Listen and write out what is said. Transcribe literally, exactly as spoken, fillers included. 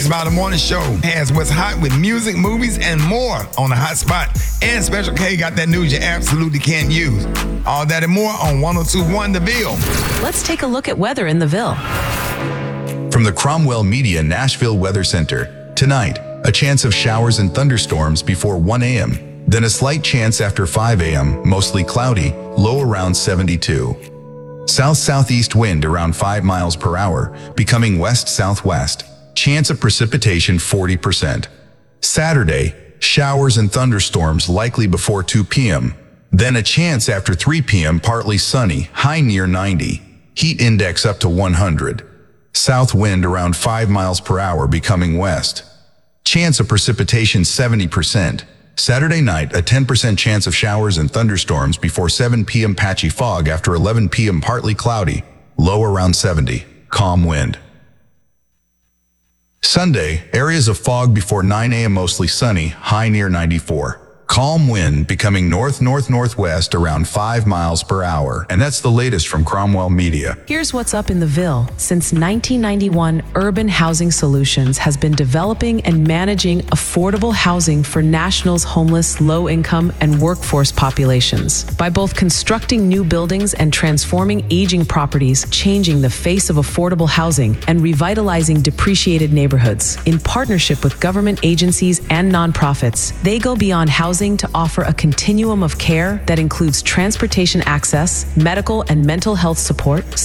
By the Morning Show has what's hot with music, movies, and more on the Hot Spot. And Special K got that news you absolutely can't use. All that and more on one oh two point one The Ville. Let's take a look at weather in the Ville. From the Cromwell Media Nashville Weather Center, tonight, a chance of showers and thunderstorms before one a m, then a slight chance after five a m, mostly cloudy, low around seventy-two. South-southeast wind around five miles per hour, becoming west-southwest. Chance of precipitation forty percent. Saturday, showers and thunderstorms likely before two p m, then a chance after three p m, partly sunny, high near ninety. Heat index up to one hundred. South wind around five miles per hour becoming west. Chance of precipitation seventy percent. Saturday night, a ten percent chance of showers and thunderstorms before seven p m, patchy fog after eleven p m, partly cloudy, low around seventy, calm wind. Sunday, areas of fog before nine a m, mostly sunny, high near ninety-four. Calm wind becoming north-north-northwest around five miles per hour. And that's the latest from Cromwell Media. Here's what's up in the Ville. Since nineteen ninety-one, Urban Housing Solutions has been developing and managing affordable housing for National's homeless, low-income, and workforce populations. By both constructing new buildings and transforming aging properties, changing the face of affordable housing, and revitalizing depreciated neighborhoods. In partnership with government agencies and nonprofits, they go beyond housing to offer a continuum of care that includes transportation access, medical and mental health support,